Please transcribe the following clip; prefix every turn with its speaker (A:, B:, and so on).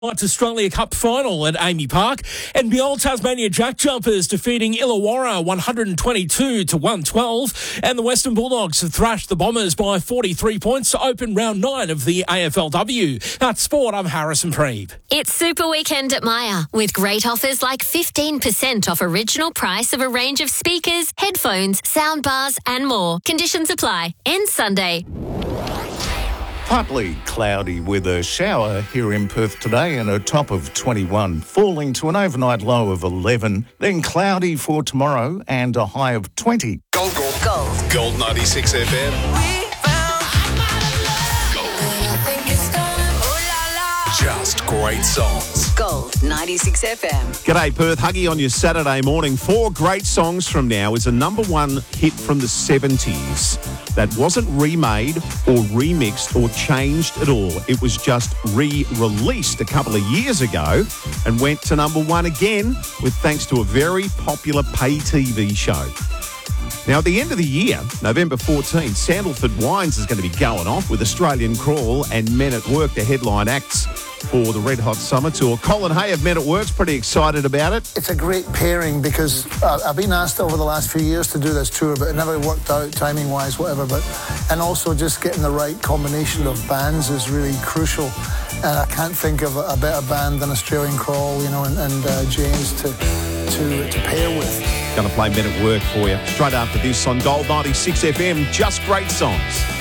A: Australia Cup final at Amy Park, and the Old Tasmania Jack Jumpers defeating Illawarra 122 to 112, and the Western Bulldogs have thrashed the Bombers by 43 points to open round 9 of the AFLW. That's sport. I'm Harrison Preeb.
B: It's Super Weekend at Myer with great offers like 15% off original price of a range of speakers, headphones, soundbars and more. Conditions apply. Ends Sunday.
C: Partly cloudy with a shower here in Perth today and a top of 21, falling to an overnight low of 11. Then cloudy for tomorrow and a high of 20.
D: Gold 96 FM. Just great songs.
E: Gold 96 FM.
F: G'day Perth, Huggy on your Saturday morning. 4 great songs from now is a number one hit from the 70s that wasn't remade or remixed or changed at all. It was just re-released a couple of years ago and went to number one again with thanks to a very popular pay TV show. Now, at the end of the year, November 14, Sandalford Wines is going to be going off with Australian Crawl and Men at Work, the headline acts for the Red Hot Summer Tour. Colin Hay of Men at Work's pretty excited about it.
G: It's a great pairing because I've been asked over the last few years to do this tour, but it never worked out timing-wise, whatever. And also just getting the right combination of bands is really crucial. And I can't think of a better band than Australian Crawl, and James to pair with.
F: Going to play Men at Work for you straight after this on Gold 96 FM. Just great songs.